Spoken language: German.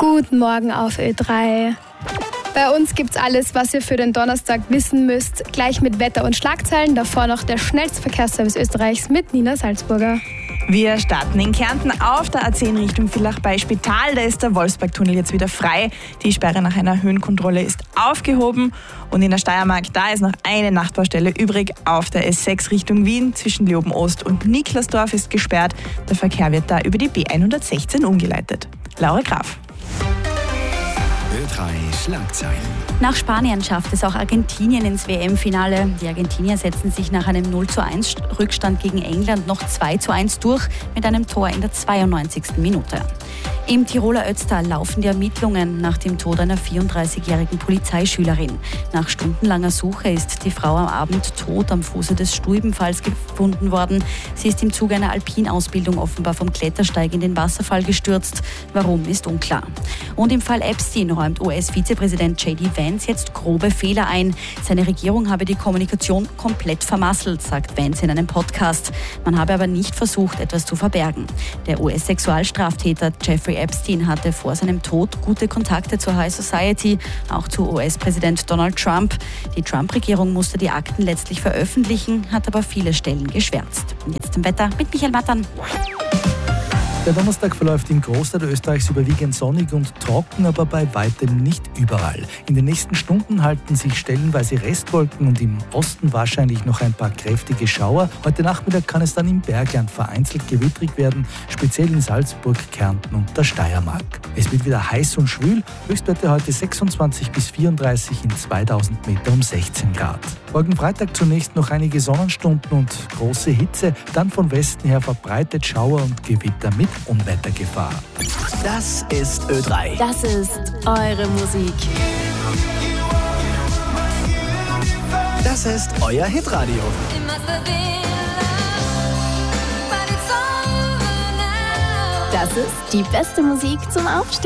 Guten Morgen auf Ö3. Bei uns gibt's alles, was ihr für den Donnerstag wissen müsst. Gleich mit Wetter und Schlagzeilen. Davor noch der schnellste Verkehrsservice Österreichs mit Nina Salzburger. Wir starten in Kärnten auf der A10 Richtung Villach bei Spital. Da ist der Wolfsbergtunnel jetzt wieder frei. Die Sperre nach einer Höhenkontrolle ist aufgehoben. Und in der Steiermark, da ist noch eine Nachtbaustelle übrig. Auf der S6 Richtung Wien zwischen Leoben-Ost und Niklasdorf ist gesperrt. Der Verkehr wird da über die B116 umgeleitet. Laura Graf. Ö3 Schlagzeilen. Nach Spanien schafft es auch Argentinien ins WM-Finale. Die Argentinier setzen sich nach einem 0:1 Rückstand gegen England noch 2:1 durch mit einem Tor in der 92. Minute. Im Tiroler Ötztal laufen die Ermittlungen nach dem Tod einer 34-jährigen Polizeischülerin. Nach stundenlanger Suche ist die Frau am Abend tot am Fuße des Stuibenfalls gefunden worden. Sie ist im Zuge einer Alpinausbildung offenbar vom Klettersteig in den Wasserfall gestürzt. Warum, ist unklar. Und im Fall Epstein räumt US-Vizepräsident J.D. Vance jetzt grobe Fehler ein. Seine Regierung habe die Kommunikation komplett vermasselt, sagt Vance in einem Podcast. Man habe aber nicht versucht, etwas zu verbergen. Der US-Sexualstraftäter Jeffrey Epstein hatte vor seinem Tod gute Kontakte zur High Society, auch zu US-Präsident Donald Trump. Die Trump-Regierung musste die Akten letztlich veröffentlichen, hat aber viele Stellen geschwärzt. Und jetzt im Wetter mit Michael Mattern. Der Donnerstag verläuft im Großteil Österreichs überwiegend sonnig und trocken, aber bei weitem nicht überall. In den nächsten Stunden halten sich stellenweise Restwolken und im Osten wahrscheinlich noch ein paar kräftige Schauer. Heute Nachmittag kann es dann im Bergland vereinzelt gewittrig werden, speziell in Salzburg, Kärnten und der Steiermark. Es wird wieder heiß und schwül, Höchstwerte heute 26 bis 34, in 2000 Meter um 16 Grad. Morgen Freitag zunächst noch einige Sonnenstunden und große Hitze, dann von Westen her verbreitet Schauer und Gewitter mit Unwettergefahr. Das ist Ö3. Das ist eure Musik. Das ist euer Hitradio. Das ist die beste Musik zum Aufstehen.